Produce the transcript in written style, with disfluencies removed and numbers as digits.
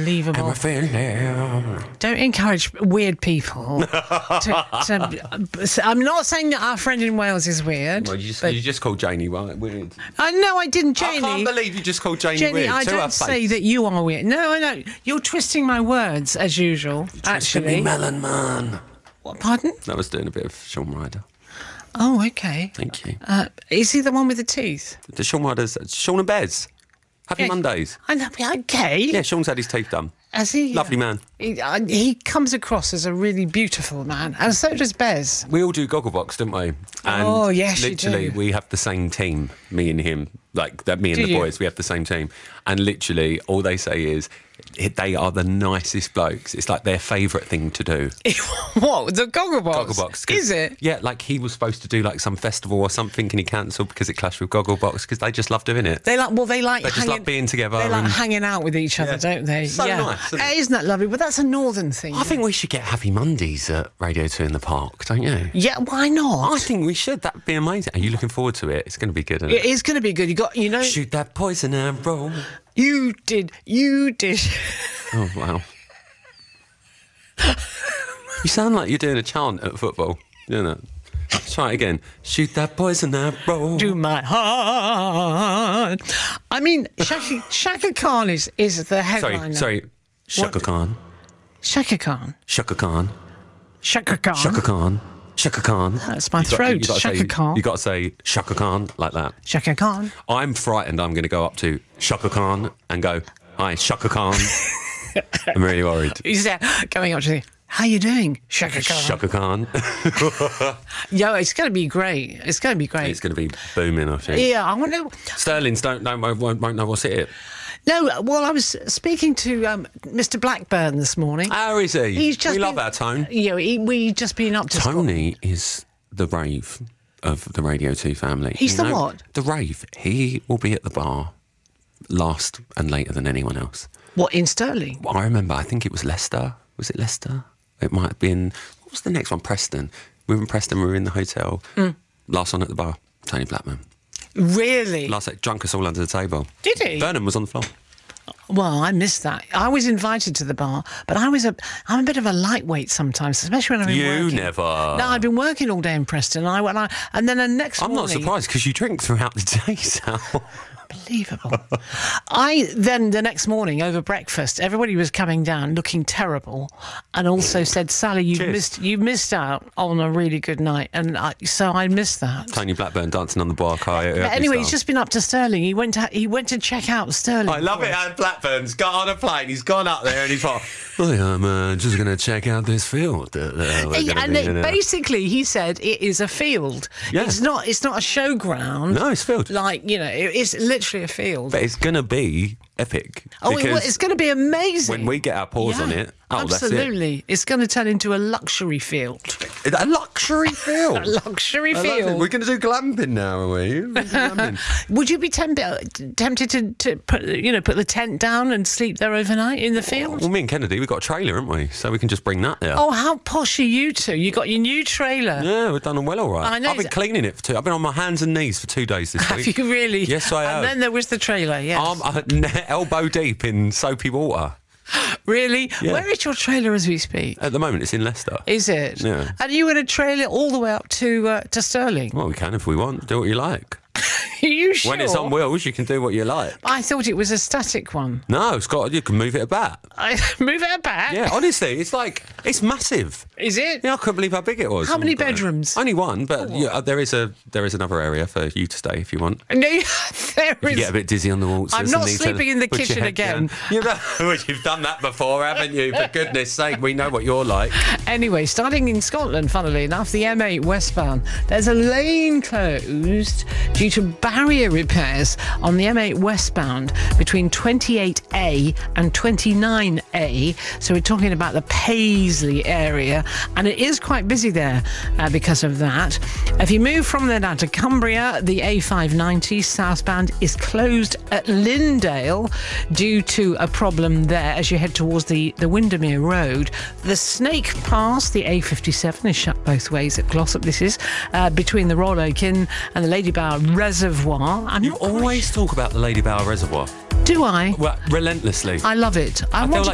Unbelievable. Don't encourage weird people. I'm not saying that our friend in Wales is weird. Well, you just called Janie weird. No, I didn't, Janie. I can't believe you just called Janie weird. I don't say that you are weird. No, I don't. You're twisting my words, as usual, actually. Melon Man. What, pardon? I was doing a bit of Shaun Ryder. Oh, okay. Thank you. Is he the one with the teeth? The Shaun Ryder's... Shaun and Bez. Happy Mondays. I know, okay. Yeah, Shaun's had his teeth done. Has he? Lovely man. He comes across as a really beautiful man, and so does Bez. We all do Gogglebox, don't we? And yes, literally, you do. we have the same team, me and him. Like, me and Do the you? boys, we have the same team. And literally, all they say is, they are the nicest blokes. It's like their favourite thing to do. What? The Gogglebox? Gogglebox. Is it? Yeah, like he was supposed to do like some festival or something and he cancelled because it clashed with Gogglebox because they just love doing it. They just like being together. They like hanging out with each other, don't they? So nice, isn't it? Isn't that lovely? But that's a northern thing. I think we should get Happy Mondays at Radio 2 in the park, don't you? Yeah, why not? I think we should. That'd be amazing. Are you looking forward to it? It's going to be good, isn't It is going to be good. Shoot that poison arrow. You did. Oh, wow. You sound like you're doing a chant at football, doing that. Try it again. Shoot that poison arrow. Do my heart. I mean, Shaka Khan is the headliner. Sorry. Shaka Khan. Shaka Khan. Shaka Khan. Shaka Khan. Shaka Khan. Shaka Khan. That's my throat. Shaka Khan. You got to say Shaka Khan like that. Shaka Khan. I'm frightened. I'm going to go up to Shaka Khan and go, "Hi, Shaka Khan." I'm really worried. He's there going up to me. How you doing, Shaka Khan? Shaka Khan. Yo, it's going to be great. It's going to be great. It's going to be booming, I think. Yeah, I wonder. Sterling's won't know what's it. No, well, I was speaking to Mr. Blackburn this morning. How is he? We love our Tone. Yeah, we just been up to Tony is the rave of the Radio 2 family. He's the what? The rave. He will be at the bar last and later than anyone else. What, in Stirling? Well, I remember, I think it was Leicester. Was it Leicester? It might have been... What was the next one? Preston. We were in Preston, we were in the hotel. Last one at the bar, Tony Blackburn. Really? Last night, drunk us all under the table. Did he? Vernon was on the floor. Well, I missed that. I was invited to the bar, but I'm a bit of a lightweight sometimes, especially when I've been working. You never. No, I've been working all day in Preston, and then the next morning... I'm not surprised, because you drink throughout the day, Sal. Unbelievable. Then the next morning over breakfast, everybody was coming down looking terrible, and also said, "Sally, you missed out on a really good night," and so I missed that. Tony Blackburn dancing on the bar. But anyway, he's just been up to Stirling. He went to check out Stirling. I love it how Blackburn's got on a plane. He's gone up there and he's like, I'm just going to check out this field. Basically, he said it is a field. Yeah. It's not a showground. No, it's a field. It's literally a field. But it's going to be epic. It's going to be amazing. When we get our paws on it, absolutely. That's it. It's going to turn into a luxury field. A luxury field? A luxury field. We're going to do glamping now, are we? Would you be tempted to put the tent down and sleep there overnight in the field? Well, me and Kennedy, we've got a trailer, haven't we? So we can just bring that there. Oh, how posh are you two? You got your new trailer. Yeah, we've done well, all right. I know. I've been cleaning it for 2. I've been on my hands and knees for 2 days this week. Have you really? Yes, I have. And then there was the trailer, yes. I'm elbow deep in soapy water. Really? Yeah. Where is your trailer as we speak? At the moment, it's in Leicester. Is it? Yeah. And you going to trail it all the way up to Stirling? Well, we can if we want. Do what you like. Are you sure? When it's on wheels, you can do what you like. I thought it was a static one. No, you can move it about. Move it back? Yeah, honestly, it's massive. Is it? Yeah, I couldn't believe how big it was. How many bedrooms? Only one, but there is another area for you to stay if you want. No, there is. You get a bit dizzy on the waltzers. I'm not sleeping in the kitchen again. You've done that before, haven't you? For goodness sake, we know what you're like. Anyway, starting in Scotland, funnily enough, the M8 westbound, there's a lane closed due to barrier repairs on the M8 westbound between 28A and 29A. So we're talking about the Paisley area, and it is quite busy there because of that. If you move from there down to Cumbria, the A590 southbound is closed at Lindale due to a problem there as you head towards the Windermere Road. The Snake Pass, the A57, is shut both ways at Glossop. This is between the Royal Oak Inn and the Lady Bower Reservoir. You always talk about the Lady Bower Reservoir. Do I? Well, relentlessly. I love it. I want to